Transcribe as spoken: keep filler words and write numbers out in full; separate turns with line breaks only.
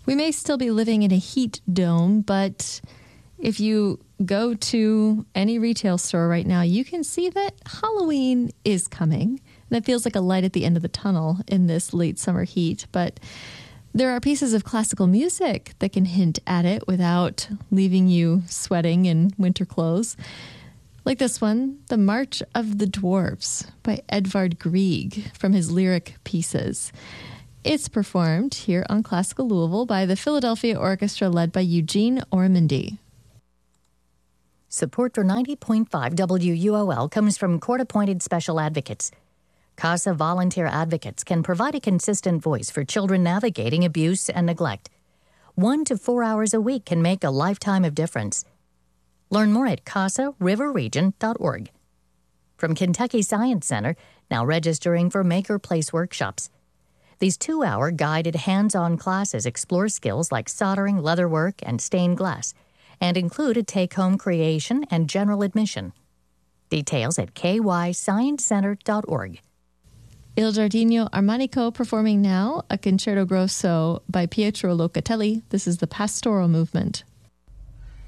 We may still be living in a heat dome, but if you go to any retail store right now, you can see that Halloween is coming. And it feels like a light at the end of the tunnel in this late summer heat. But there are pieces of classical music that can hint at it without leaving you sweating in winter clothes. Like this one, The March of the Dwarves by Edvard Grieg from his lyric pieces. It's performed here on Classical Louisville by the Philadelphia Orchestra led by Eugene Ormandy.
Support for ninety point five W U O L comes from court-appointed special advocates. CASA volunteer advocates can provide a consistent voice for children navigating abuse and neglect. One to four hours a week can make a lifetime of difference. Learn more at casa river region dot org. From Kentucky Science Center, now registering for Maker Place workshops. These two-hour guided hands-on classes explore skills like soldering, leatherwork, and stained glass, and include a take-home creation and general admission. Details at k y science center dot org.
Il Giardino Armonico performing now a Concerto Grosso by Pietro Locatelli. This is the Pastoral Movement.